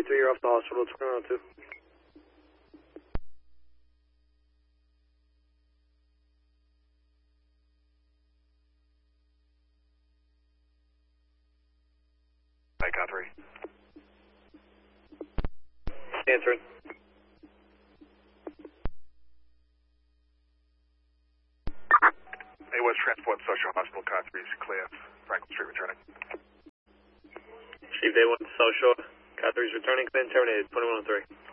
3, you're off the hospital. It's 2102. Hi, Car 3. Answering. A1 Transport Social Hospital, Car 3 is clear. Franklin Street returning. Chief A1 South Shore. Car 3 is returning. Command terminated. 2103.